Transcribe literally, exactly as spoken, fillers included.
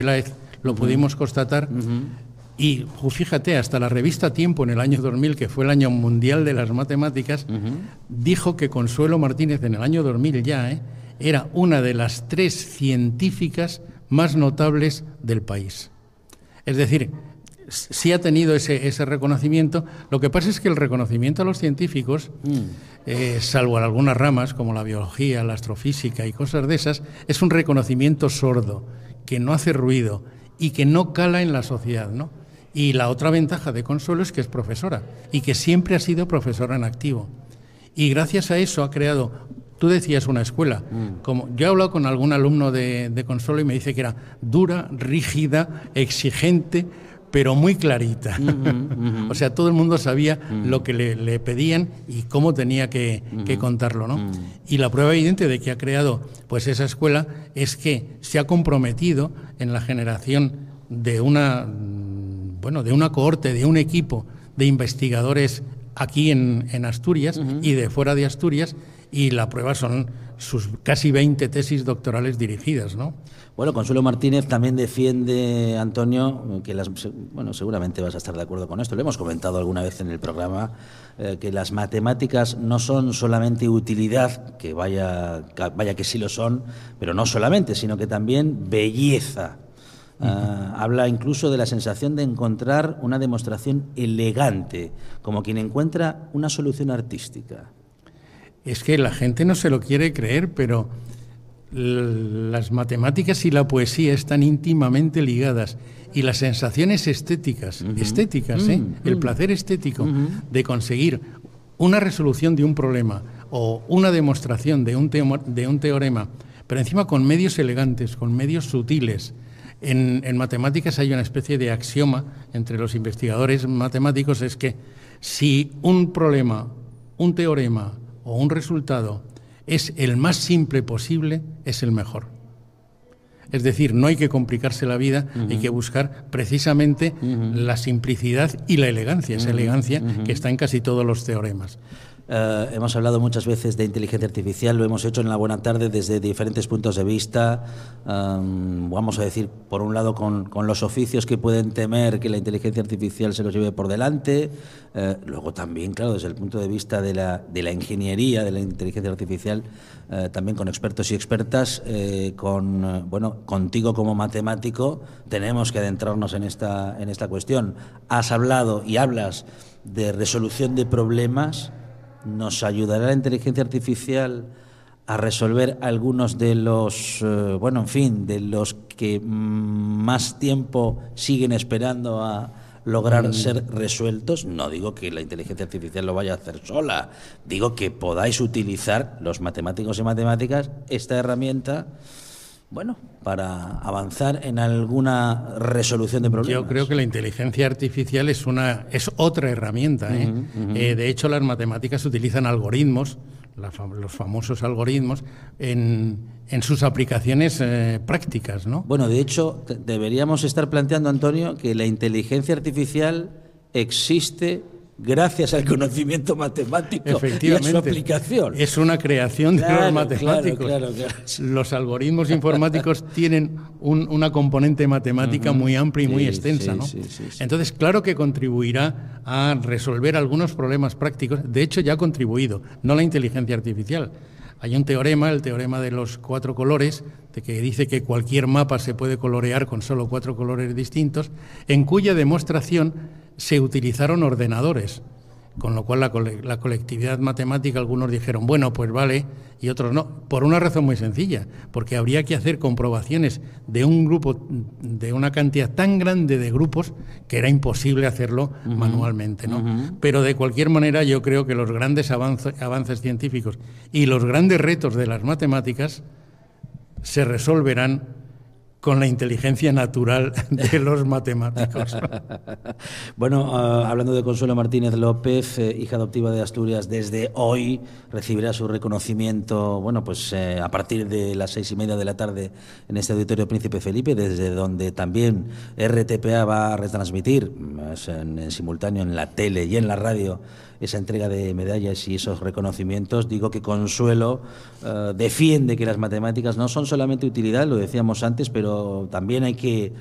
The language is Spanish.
vez lo uh-huh. pudimos constatar. Uh-huh. Y fíjate, hasta la revista Tiempo en el año dos mil, que fue el año mundial de las matemáticas, uh-huh. dijo que Consuelo Martínez en el año dos mil ya eh, era una de las tres científicas más notables del país. Es decir, sí ha tenido ese, ese reconocimiento. Lo que pasa es que el reconocimiento a los científicos, mm. eh, salvo en algunas ramas como la biología, la astrofísica y cosas de esas, es un reconocimiento sordo, que no hace ruido y que no cala en la sociedad, ¿no? Y la otra ventaja de Consuelo es que es profesora y que siempre ha sido profesora en activo. Y gracias a eso ha creado, tú decías una escuela, mm. como yo he hablado con algún alumno de, de Consuelo y me dice que era dura, rígida, exigente, pero muy clarita. Uh-huh, uh-huh. O sea, todo el mundo sabía uh-huh. lo que le, le pedían y cómo tenía que, uh-huh. que contarlo, ¿no? Uh-huh. Y la prueba evidente de que ha creado pues esa escuela es que se ha comprometido en la generación de una, bueno, de una cohorte, de un equipo de investigadores aquí en, en Asturias uh-huh. y de fuera de Asturias, y la prueba son sus casi veinte tesis doctorales dirigidas, ¿no? Bueno, Consuelo Martínez también defiende, Antonio, que las, bueno, seguramente vas a estar de acuerdo con esto, lo hemos comentado alguna vez en el programa, eh, que las matemáticas no son solamente utilidad, que vaya, vaya que sí lo son, pero no solamente, sino que también belleza. Uh, habla incluso de la sensación de encontrar una demostración elegante, como quien encuentra una solución artística. Es que la gente no se lo quiere creer, pero las matemáticas y la poesía están íntimamente ligadas, y las sensaciones estéticas, uh-huh. estéticas, ¿eh? Uh-huh. el placer estético uh-huh. de conseguir una resolución de un problema o una demostración de un, teo- de un teorema, pero encima con medios elegantes, con medios sutiles. En, en matemáticas hay una especie de axioma entre los investigadores matemáticos, es que si un problema, un teorema o un resultado es el más simple posible, es el mejor. Es decir, no hay que complicarse la vida, uh-huh. hay que buscar precisamente uh-huh. la simplicidad y la elegancia, esa uh-huh. elegancia uh-huh. que está en casi todos los teoremas. Uh, hemos hablado muchas veces de inteligencia artificial, lo hemos hecho en La Buena Tarde desde diferentes puntos de vista, um, vamos a decir, por un lado con, con los oficios que pueden temer que la inteligencia artificial se los lleve por delante, uh, luego también, claro, desde el punto de vista de la, de la ingeniería, de la inteligencia artificial, uh, también con expertos y expertas, uh, con, uh, bueno, contigo como matemático tenemos que adentrarnos en esta, en esta cuestión. Has hablado y hablas de resolución de problemas. ¿Nos ayudará la inteligencia artificial a resolver algunos de los, eh, bueno, en fin, de los que más tiempo siguen esperando a lograr mm. ser resueltos? No digo que la inteligencia artificial lo vaya a hacer sola, digo que podáis utilizar, los matemáticos y matemáticas, esta herramienta, bueno, para avanzar en alguna resolución de problemas. Yo creo que la inteligencia artificial es una es otra herramienta. ¿eh? Uh-huh, uh-huh. Eh, de hecho, las matemáticas utilizan algoritmos, la, los famosos algoritmos, en, en sus aplicaciones eh, prácticas, ¿no? Bueno, de hecho, te, deberíamos estar planteando, Antonio, que la inteligencia artificial existe gracias al conocimiento matemático y a su aplicación. Es una creación claro, de los matemáticos. Claro, claro, claro. Los algoritmos informáticos tienen un, una componente matemática uh-huh. muy amplia y sí, muy extensa, sí, ¿no? Sí, sí, sí. Entonces, claro que contribuirá a resolver algunos problemas prácticos. De hecho, ya ha contribuido, no la inteligencia artificial. Hay un teorema, el teorema de los cuatro colores, de que dice que cualquier mapa se puede colorear con solo cuatro colores distintos, en cuya demostración se utilizaron ordenadores, con lo cual la, cole- la colectividad matemática, algunos dijeron, bueno, pues vale, y otros no, por una razón muy sencilla, porque habría que hacer comprobaciones de un grupo, de una cantidad tan grande de grupos, que era imposible hacerlo uh-huh. manualmente, ¿no? Uh-huh. Pero de cualquier manera yo creo que los grandes avances, avances científicos y los grandes retos de las matemáticas se resolverán con la inteligencia natural de los matemáticos. Bueno, uh, hablando de Consuelo Martínez López, eh, hija adoptiva de Asturias, desde hoy recibirá su reconocimiento, bueno, pues eh, a partir de las seis y media de la tarde en este Auditorio Príncipe Felipe, desde donde también R T P A va a retransmitir en, en simultáneo en la tele y en la radio esa entrega de medallas y esos reconocimientos. Digo que Consuelo eh, defiende que las matemáticas no son solamente utilidad, lo decíamos antes, pero también hay que